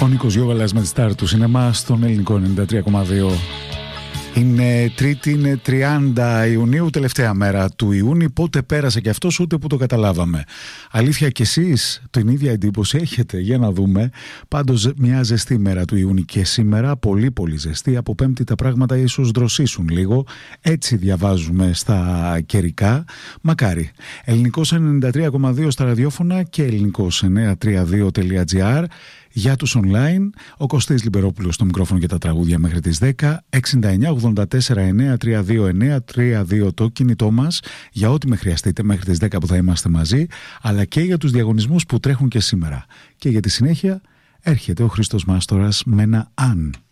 Ο Νίκος Γιώγαλας με τη Στάρ του Σινεμά στον ελληνικό 93,2. Είναι Τρίτη, είναι 30 Ιουνίου, τελευταία μέρα του Ιούνιου. Πότε πέρασε και αυτός, ούτε που το καταλάβαμε. Αλήθεια κι εσείς την ίδια εντύπωση έχετε? Για να δούμε. Πάντως μια ζεστή μέρα του Ιούνιου και σήμερα, πολύ πολύ ζεστή. Από Πέμπτη τα πράγματα ίσως δροσίσουν λίγο. Έτσι διαβάζουμε στα καιρικά. Μακάρι. Ελληνικός 93,2 στα ραδιόφωνα και ελληνικός 932.gr. Για τους online, ο Κωστής Λιμπερόπουλος στο μικρόφωνο και τα τραγούδια μέχρι τις 10. 69-84-932-932 το κινητό μας για ό,τι με χρειαστείτε μέχρι τις 10 που θα είμαστε μαζί, αλλά και για τους διαγωνισμούς που τρέχουν και σήμερα. Και για τη συνέχεια έρχεται ο Χρήστος Μάστορας με ένα «Αν».